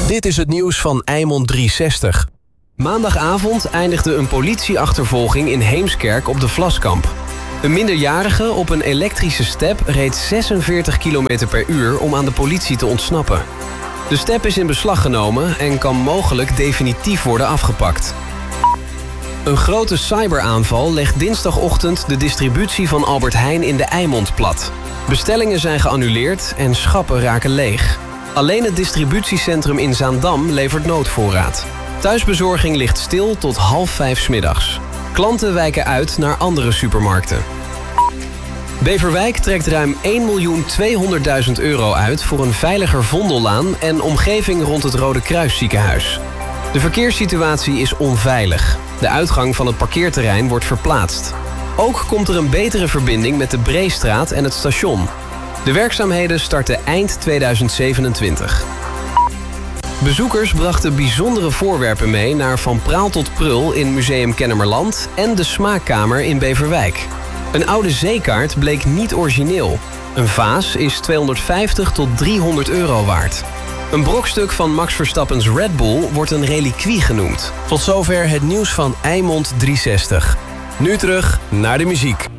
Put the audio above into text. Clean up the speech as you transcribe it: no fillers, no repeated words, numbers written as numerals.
Dit is het nieuws van Eimond 360. Maandagavond eindigde een politieachtervolging in Heemskerk op de Vlaskamp. Een minderjarige op een elektrische step reed 46 km per uur om aan de politie te ontsnappen. De step is in beslag genomen en kan mogelijk definitief worden afgepakt. Een grote cyberaanval legt dinsdagochtend de distributie van Albert Heijn in de Eimond plat. Bestellingen zijn geannuleerd en schappen raken leeg. Alleen het distributiecentrum in Zaandam levert noodvoorraad. Thuisbezorging ligt stil tot 4:30 's middags. Klanten wijken uit naar andere supermarkten. Beverwijk trekt ruim 1.200.000 euro uit voor een veiliger Vondellaan en omgeving rond het Rode Kruis ziekenhuis. De verkeerssituatie is onveilig. De uitgang van het parkeerterrein wordt verplaatst. Ook komt er een betere verbinding met de Breestraat en het station. De werkzaamheden starten eind 2027. Bezoekers brachten bijzondere voorwerpen mee naar Van Praal tot Prul in Museum Kennemerland en de Smaakkamer in Beverwijk. Een oude zeekaart bleek niet origineel. Een vaas is 250 tot 300 euro waard. Een brokstuk van Max Verstappens Red Bull wordt een reliquie genoemd. Tot zover het nieuws van Eimond 360. Nu terug naar de muziek.